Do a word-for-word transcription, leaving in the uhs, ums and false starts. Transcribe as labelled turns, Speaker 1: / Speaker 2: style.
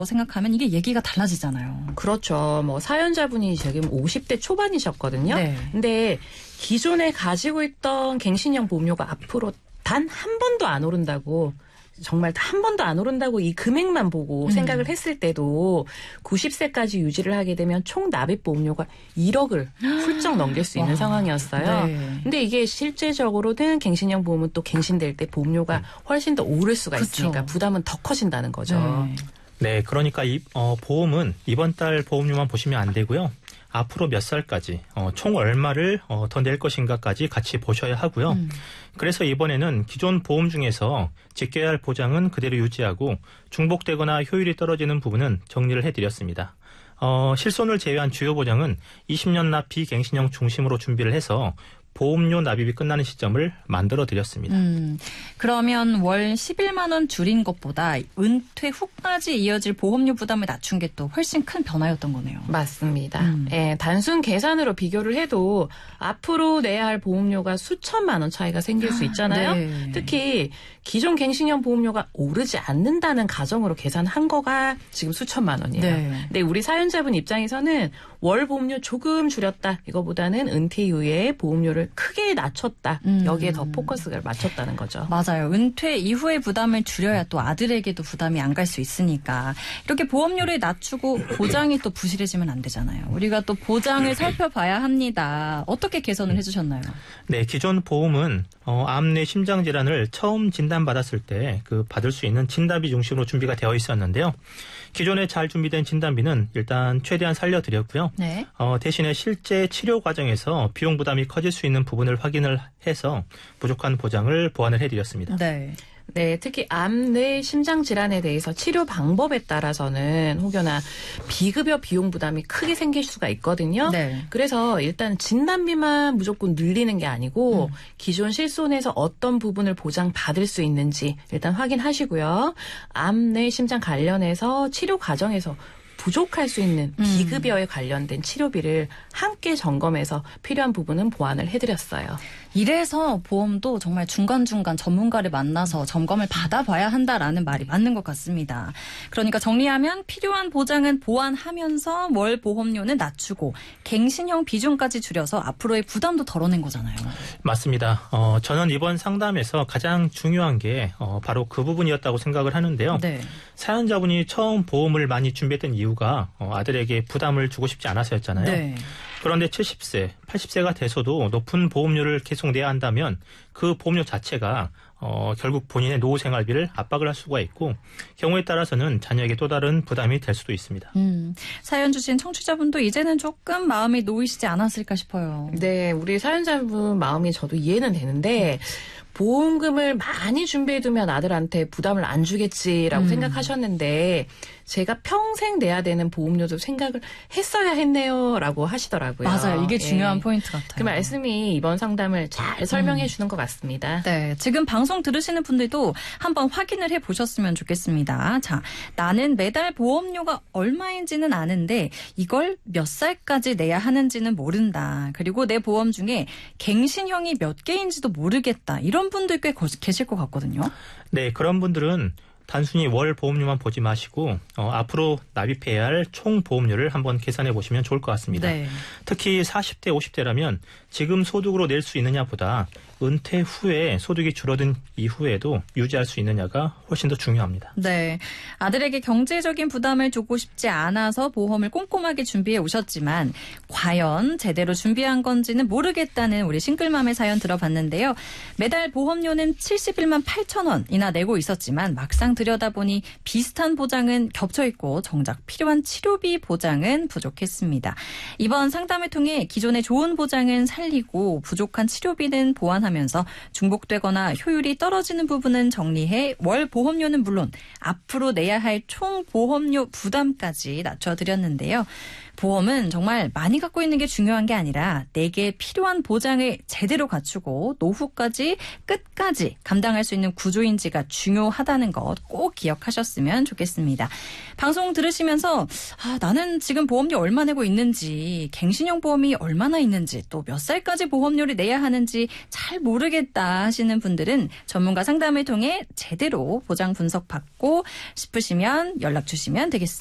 Speaker 1: 생각하면 이게 얘기가 달라지잖아요.
Speaker 2: 그렇죠. 뭐 사연자분이 지금 오십 대 초반이셨거든요.
Speaker 1: 네.
Speaker 2: 근데 기존에 가지고 있던 갱신형 보험료가 앞으로 단 한 번도 안 오른다고 정말 한 번도 안 오른다고 이 금액만 보고
Speaker 1: 음.
Speaker 2: 생각을 했을 때도 구십 세까지 유지를 하게 되면 총 납입 보험료가 일억을 훌쩍 넘길 수 있는
Speaker 1: 와,
Speaker 2: 상황이었어요.
Speaker 1: 네.
Speaker 2: 근데 이게 실제적으로는 갱신형 보험은 또 갱신될 때 보험료가 훨씬 더 오를 수가
Speaker 1: 그쵸.
Speaker 2: 있으니까 부담은 더 커진다는 거죠.
Speaker 1: 네.
Speaker 3: 네, 그러니까 이 어, 보험은 이번 달 보험료만 보시면 안 되고요. 앞으로 몇 살까지 어, 총 얼마를 어, 더 낼 것인가까지 같이 보셔야 하고요.
Speaker 1: 음.
Speaker 3: 그래서 이번에는 기존 보험 중에서 지켜야 할 보장은 그대로 유지하고 중복되거나 효율이 떨어지는 부분은 정리를 해드렸습니다. 어, 실손을 제외한 주요 보장은 이십 년 납 비갱신형 중심으로 준비를 해서 보험료 납입이 끝나는 시점을 만들어 드렸습니다.
Speaker 1: 음, 그러면 월 십일만 원 줄인 것보다 은퇴 후까지 이어질 보험료 부담을 낮춘 게 또 훨씬 큰 변화였던 거네요.
Speaker 2: 맞습니다.
Speaker 1: 음.
Speaker 2: 예, 단순 계산으로 비교를 해도 앞으로 내야 할 보험료가 수천만 원 차이가 생길 수 있잖아요.
Speaker 1: 네.
Speaker 2: 특히 기존 갱신형 보험료가 오르지 않는다는 가정으로 계산한 거가 지금 수천만 원이에요.
Speaker 1: 네.
Speaker 2: 근데 우리 사연자분 입장에서는 월 보험료 조금 줄였다. 이거보다는 은퇴 이후에 보험료를 크게 낮췄다.
Speaker 1: 음.
Speaker 2: 여기에 더 포커스를 맞췄다는 거죠.
Speaker 1: 맞아요. 은퇴 이후의 부담을 줄여야 또 아들에게도 부담이 안 갈 수 있으니까 이렇게 보험료를 낮추고 보장이 또 부실해지면 안 되잖아요. 우리가 또 보장을 살펴봐야 합니다. 어떻게 개선을 해주셨나요?
Speaker 3: 네, 기존 보험은 어, 암 내 심장 질환을 처음 진단받았을 때 그 받을 수 있는 진단비 중심으로 준비가 되어 있었는데요. 기존에 잘 준비된 진단비는 일단 최대한 살려드렸고요.
Speaker 1: 네.
Speaker 3: 어, 대신에 실제 치료 과정에서 비용 부담이 커질 수 있는 부분을 확인을 해서 부족한 보장을 보완을 해드렸습니다.
Speaker 1: 네.
Speaker 2: 네, 특히 암 내 심장 질환에 대해서 치료 방법에 따라서는 혹여나 비급여 비용 부담이 크게 생길 수가 있거든요.
Speaker 1: 네.
Speaker 2: 그래서 일단 진단비만 무조건 늘리는 게 아니고
Speaker 1: 음.
Speaker 2: 기존 실손에서 어떤 부분을 보장받을 수 있는지 일단 확인하시고요. 암 내 심장 관련해서 치료 과정에서 부족할 수 있는
Speaker 1: 음.
Speaker 2: 비급여에 관련된 치료비를 함께 점검해서 필요한 부분은 보완을 해드렸어요.
Speaker 1: 이래서 보험도 정말 중간중간 전문가를 만나서 점검을 받아봐야 한다라는 말이 맞는 것 같습니다. 그러니까 정리하면 필요한 보장은 보완하면서 월 보험료는 낮추고 갱신형 비중까지 줄여서 앞으로의 부담도 덜어낸 거잖아요.
Speaker 3: 맞습니다. 어, 저는 이번 상담에서 가장 중요한 게 어, 바로 그 부분이었다고 생각을 하는데요.
Speaker 1: 네.
Speaker 3: 사연자분이 처음 보험을 많이 준비했던 이유가 어, 아들에게 부담을 주고 싶지 않아서였잖아요.
Speaker 1: 네.
Speaker 3: 그런데 칠십 세, 팔십 세가 돼서도 높은 보험료를 계속 내야 한다면 그 보험료 자체가 어, 결국 본인의 노후 생활비를 압박을 할 수가 있고 경우에 따라서는 자녀에게 또 다른 부담이 될 수도 있습니다.
Speaker 1: 음, 사연 주신 청취자분도 이제는 조금 마음이 놓이시지 않았을까 싶어요.
Speaker 2: 네, 우리 사연자분 마음이 저도 이해는 되는데 보험금을 많이 준비해두면 아들한테 부담을 안 주겠지라고
Speaker 1: 음.
Speaker 2: 생각하셨는데 제가 평생 내야 되는 보험료도 생각을 했어야 했네요라고 하시더라고요.
Speaker 1: 맞아요. 이게
Speaker 2: 예.
Speaker 1: 중요한 포인트 같아요.
Speaker 2: 그 말씀이 이번 상담을 잘 설명해 주는 것 같습니다.
Speaker 1: 네, 지금 방송 들으시는 분들도 한번 확인을 해보셨으면 좋겠습니다. 자, 나는 매달 보험료가 얼마인지는 아는데 이걸 몇 살까지 내야 하는지는 모른다. 그리고 내 보험 중에 갱신형이 몇 개인지도 모르겠다. 이런 분들 꽤 계실 것 같거든요.
Speaker 3: 네, 그런 분들은 단순히 월 보험료만 보지 마시고 어, 앞으로 납입해야 할 총 보험료를 한번 계산해 보시면 좋을 것 같습니다.
Speaker 1: 네.
Speaker 3: 특히 사십 대, 오십 대라면 지금 소득으로 낼 수 있느냐보다 은퇴 후에 소득이 줄어든 이후에도 유지할 수 있느냐가 훨씬 더 중요합니다.
Speaker 1: 네, 아들에게 경제적인 부담을 주고 싶지 않아서 보험을 꼼꼼하게 준비해 오셨지만 과연 제대로 준비한 건지는 모르겠다는 우리 싱글맘의 사연 들어봤는데요. 매달 보험료는 칠십일만 팔천 원이나 내고 있었지만 막상 들여다보니 비슷한 보장은 겹쳐있고 정작 필요한 치료비 보장은 부족했습니다. 이번 상담을 통해 기존의 좋은 보장은 살리고 부족한 치료비는 보완하면서 중복되거나 효율이 떨어지는 부분은 정리해 월 보험료는 물론 앞으로 내야 할 총 보험료 부담까지 낮춰드렸는데요. 보험은 정말 많이 갖고 있는 게 중요한 게 아니라 내게 필요한 보장을 제대로 갖추고 노후까지 끝까지 감당할 수 있는 구조인지가 중요하다는 것 꼭 기억하셨으면 좋겠습니다. 방송 들으시면서 아, 나는 지금 보험료 얼마 내고 있는지, 갱신형 보험이 얼마나 있는지, 또 몇 살까지 보험료를 내야 하는지 잘 모르겠다 하시는 분들은 전문가 상담을 통해 제대로 보장 분석받고 싶으시면 연락 주시면 되겠습니다.